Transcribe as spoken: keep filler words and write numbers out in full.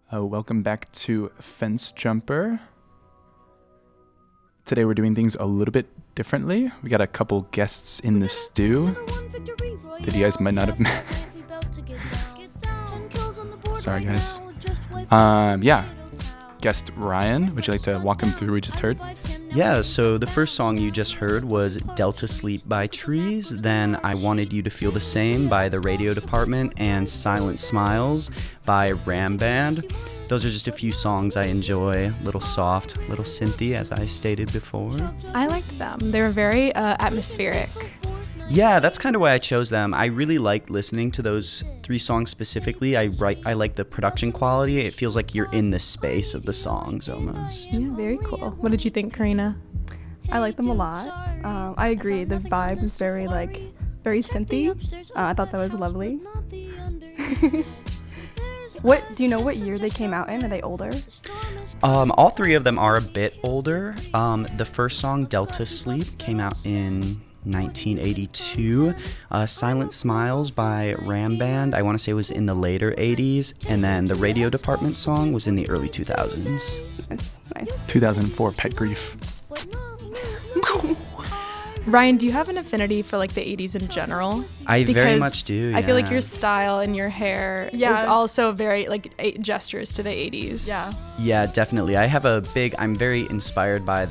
Uh, welcome back to Fence Jumper. Today we're doing things a little bit differently. We got a couple guests in the stew that you guys might not have met. Sorry, guys. Um, yeah. Guest Ryan, would you like to walk him through what we just heard? Yeah, so the first song you just heard was Delta Sleep by Trees, then I Wanted You to Feel the Same by the Radio Department, and Silent Smiles by Ram Band. Those are just a few songs I enjoy, little soft, little synthy, as I stated before. I liked them. They were very uh, atmospheric. Yeah, that's kind of why I chose them. I really liked listening to those three songs specifically. I write, I like the production quality. It feels like you're in the space of the songs almost. Yeah, very cool. What did you think, Karina? I like them a lot. Um, I agree. The vibe is very like very synthy. Uh, I thought that was lovely. What do you know? What year they came out in? Are they older? Um, all three of them are a bit older. Um, the first song, Delta Sleep, came out in nineteen eighty-two. Uh, Silent Smiles by Ram Band, I want to say was in the later eighties, and then the Radio Department song was in the early two thousands. Nice, nice. two thousand four, Pet Grief. Ryan, do you have an affinity for like the eighties in general? I Because very much do, I feel like yeah. your style and your hair Yeah. is also very like eight gestures to the eighties. Yeah. Yeah, definitely. I have a big, I'm very inspired by